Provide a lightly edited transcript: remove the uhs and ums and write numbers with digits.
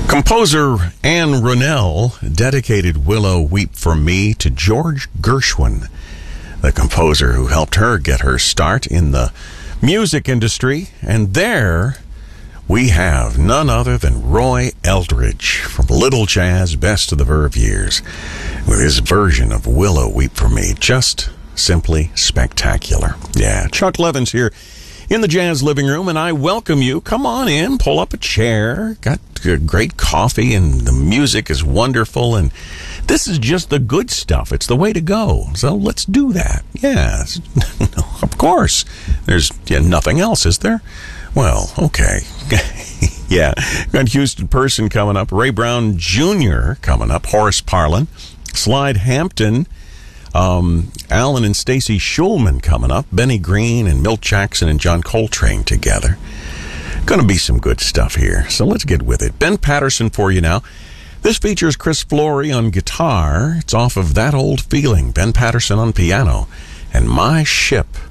Composer Anne Ronell dedicated Willow Weep for Me to George Gershwin, the composer who helped her get her start in the music industry. And there we have none other than Roy Eldridge from Little Jazz Best of the Verve years with his version of Willow Weep for Me. Just simply spectacular. Yeah, Chuck Levins here in the Jazz Living Room, and I welcome you. Come on in, pull up a chair. Got great coffee, and the music is wonderful, and this is just the good stuff. It's the way to go. So let's do that. Yeah, of course. There's nothing else, is there? Well, okay. Yeah, got Houston Person coming up, Ray Brown Jr. coming up, Horace Parlan, Slide Hampton, Alan and Stacy Schulman coming up, Benny Green and Milt Jackson and John Coltrane together. Going to be some good stuff here, so let's get with it. Ben Patterson for you now. This features Chris Flory on guitar. It's off of That Old Feeling, Ben Patterson on piano, and My Ship